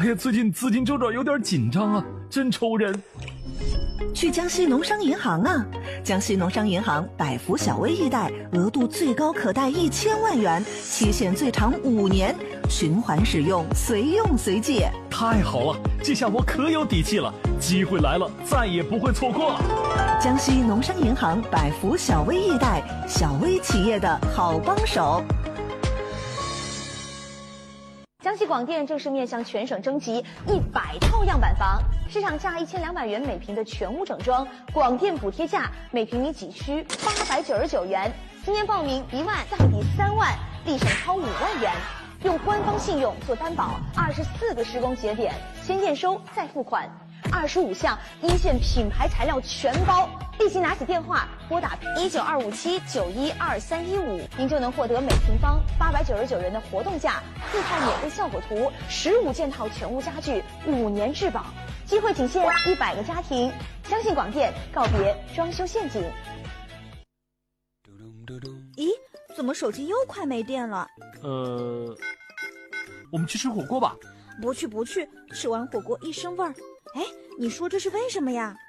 哎呀，最近资金周转有点紧张啊，真愁人。 去江西农商银行啊！江西农商银行百福小微易贷，额度最高可贷1000万元，期限最长5年，循环使用，随用随借。 太好了，这下我可有底气了，机会来了，再也不会错过了。 江西农商银行百福小微易贷，小微企业的好帮手。 江西广电正式面向全省征集100套样板房，市场价1200元每平的全屋整装，广电补贴价每平米几区899元，今年报名1万再抵3万，立省超5万元。用官方信用做担保，24个施工节点，先验收再付款，25项一线品牌材料全包。立即拿起电话拨打19257912315，您就能获得每平方899元的活动价，4套免费效果图，15件套全屋家具，5年质保。机会仅限100个家庭，相信广电，告别装修陷阱。 咦，怎么手机又快没电了？ 我们去吃火锅吧。 不去，吃完火锅一身味儿。哎，你说这是为什么呀？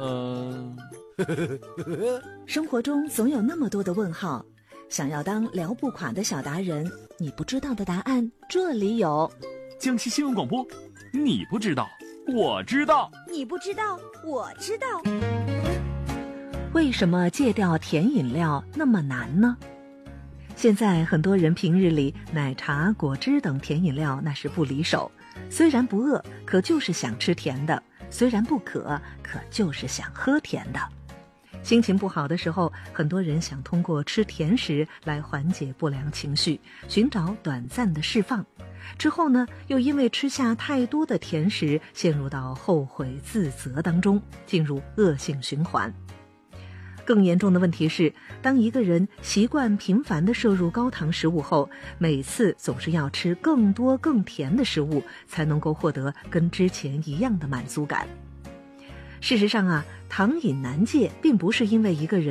生活中总有那么多的问号，想要当聊不垮的小达人，你不知道的答案这里有。 江西新闻广播，你不知道，我知道； 你不知道，我知道。 为什么戒掉甜饮料那么难呢？现在很多人平日里奶茶、果汁等甜饮料那是不离手，虽然不饿，可就是想吃甜的；虽然不渴，可就是想喝甜的。心情不好的时候，很多人想通过吃甜食来缓解不良情绪，寻找短暂的释放。之后呢，又因为吃下太多的甜食，陷入到后悔自责当中，进入恶性循环。更严重的问题是，当一个人习惯频繁地摄入高糖食物后，每次总是要吃更多更甜的食物，才能够获得跟之前一样的满足感。事实上啊，糖瘾难戒并不是因为一个人